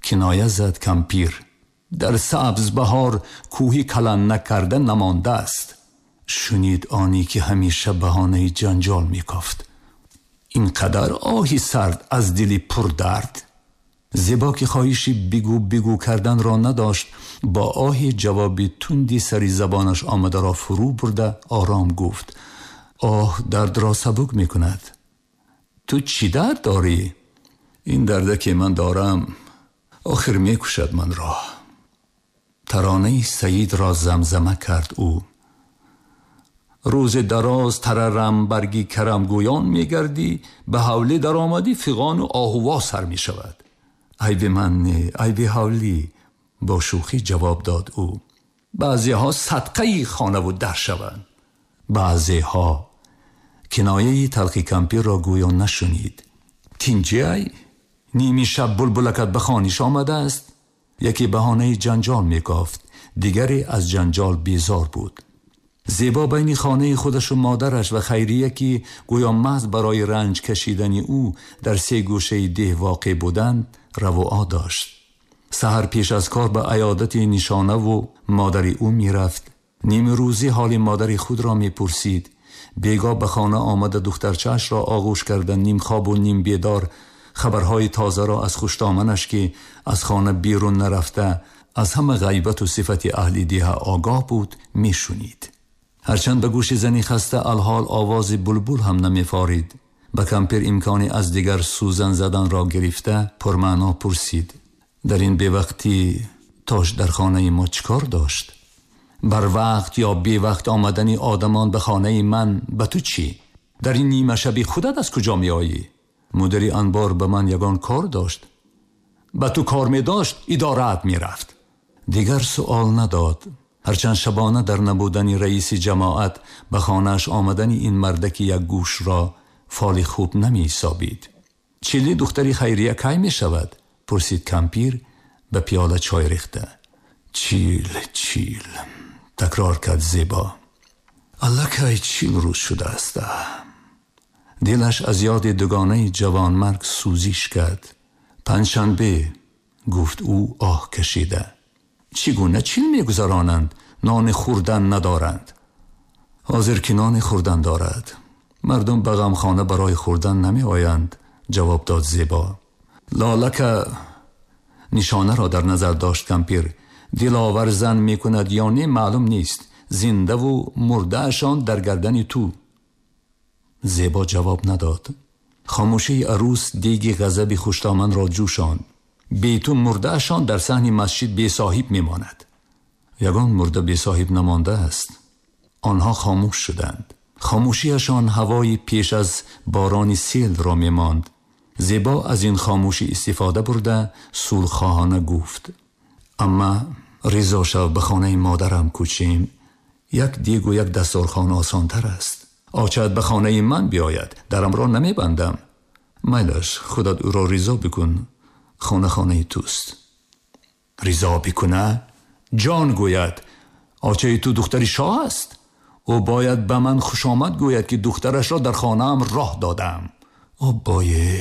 کنایه زد کمپیر. در سبز بهار کوهی کلان نکرده نمانده است. شنید آنی که همیشه بهانه جنجال میکافت. اینقدر آهی سرد از دلی پر درد. زیبا که خواهشی بگو کردن را نداشت، با آهی جوابی تندی سری زبانش آمده را فرو برده آرام گفت: آه درد را سبک میکند. تو چی درد داری؟ این درده که من دارم آخر میکشد من را. ترانه سعید را زمزمه کرد او: روز دراز تررم برگی کرم گویان میگردی، به حولی در آمدی فغان و آهوا سر می شود. ای به من نه ای به حولی، با شوخی جواب داد او. بعضی ها صدقه خانه و در شوند. بعضی ها. کنایه تلخی کمپیر را گویان نشنید. تینجی ای نیمی شب بلبلکت به خانیش آمده است. یکی بهانه جنجال میگفت، دیگری از جنجال بیزار بود. زیبا بین خانه خودش و مادرش و خیریه که گویا محض برای رنج کشیدن او در 3 گوشه ده واقع بودند روا داشت. سحر پیش از کار به عیادت نشانه و مادری او می رفت. نیم روزی حال مادری خود را می پرسید. بیگاه به خانه آمده دخترچه‌اش را آغوش کردن، نیم خواب و نیم بیدار خبرهای تازه را از خوشدامنش که از خانه بیرون نرفته از همه غیبت و صفت اهل ده آگاه بود می شنید. هرچند به گوش زنی خسته الحال آواز بلبل هم نمی فارید. به کمپیر امکانی از دیگر سوزن زدن را گرفته پرمعنا پرسید: در این بی وقتی تاش در خانه ما چکار داشت؟ بر وقت یا بی وقت آمدنی آدمان به خانه من به تو چی؟ در این نیمه شبی خودت از کجا می آیی؟ مدیری انبار به من یگان کار داشت. به تو کار می داشت ادارت می رفت. دیگر سوال نداد. هرچند شبانه در نبودن رئیس جماعت به خانهش آمدن این مردک یک گوش را فال خوب نمی حسابید. چیلی دختری خیریه کی می شود؟ پرسید کمپیر به پیاله چای ریخته. چیل تکرار کرد زیبا. الله که 40 روز شده است. دلش از یاد دوگانه جوان مرگ سوزیش کرد. 5شنبه گفت او آه کشیده. چگونه 40 میگذرانند؟ نان خوردن ندارند. حاضر که نان خوردن دارد. مردم به غمخانه برای خوردن نمی آیند، جواب داد زیبا. لالک نشانه را در نظر داشت کمپیر. دلاور زن می کند یا نه معلوم نیست. زنده و مرده اشان در گردن تو. زیبا جواب نداد. خاموشی عروس دیگی غضب خوشدامن را جوشاند. بی تو مرده اشان در صحن مسجد بی صاحب می ماند. یگان مرده بی صاحب نمانده است. آنها خاموش شدند. خاموشیشان هوای پیش از باران سیل را می ماند. زیبا از این خاموشی استفاده برده صلح‌خواهانه گفت: اما رضا شو به خانه مادرم کوچیم. یک دیگ و یک دستارخوان آسان تر است. آچد به خانه من بیاید، درم را نمی بندم. میلش خودت او را رضا بکن. خانه توست. رضا بکنه؟ جان گوید آچه تو دختری شاه است. او باید به من خوش آمد گوید که دخترش را در خانه‌ام راه دادم. بایه.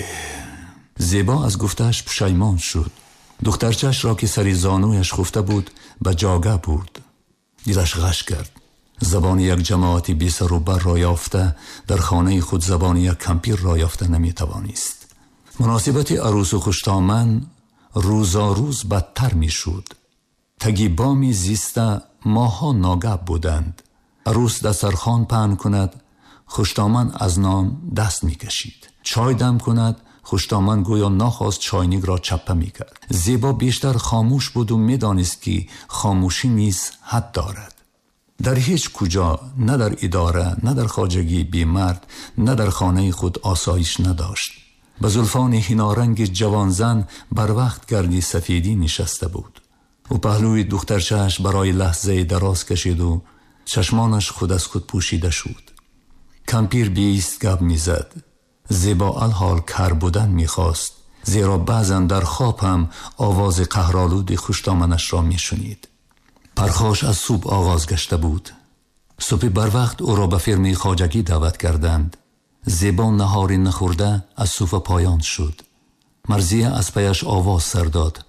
زیبا از گفتهش پشیمان شد. دخترچش را که سری زانویش خفته بود به جاگه برد. دلش غش کرد. زبان یک جماعتی بی سر و بر را یافته در خانه خود زبان یک کمپیر را یافته نمی توانست. مناسبت عروس و خوشتامن روزا روز بدتر می شد. تگی بامی زیسته ماها ناگه بودند. عروس دسترخوان پهن کند، خوشتامن از نان دست می کشید. چای دم کند، خوشتامن گویا ناخواست چاینک را چپه می کرد. زیبا بیشتر خاموش بود و می دانست که خاموشی نیز حد دارد. در هیچ کجا، نه در اداره، نه در خواجگی بیمرد، نه در خانه خود آسایش نداشت. به زلفان هنارنگ جوانزن بر وقت گردی سفیدی نشسته بود. او پهلوی دخترچه‌اش برای لحظه دراز کشید و چشمانش خود از خود پوشیده شد. کمپیر بیست گپ می زد. زیبا الحال کر بودن می خواست، زیرا بعضا در خواب هم آواز قهرآلود خوشدامنش را می شنید. پرخاش از صبح آغاز گشته بود. صبح بر وقت او را به فرمی خواجگی دعوت کردند. زیبا نهاری نخورده از صوفه پایان شد. مرضیه از پیش آواز سر داد.